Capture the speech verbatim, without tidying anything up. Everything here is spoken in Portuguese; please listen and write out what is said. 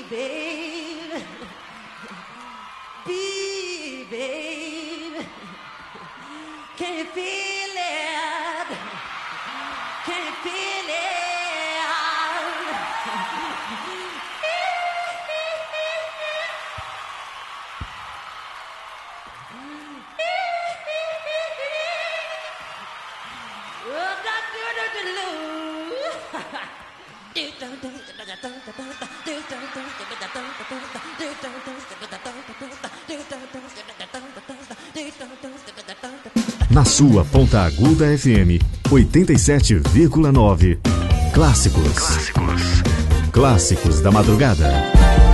babe, be babe. Can you feel it? Can you feel it? Na sua Ponta Aguda F M oitenta e sete vírgula nove. Clássicos. Clássicos. Clássicos da madrugada.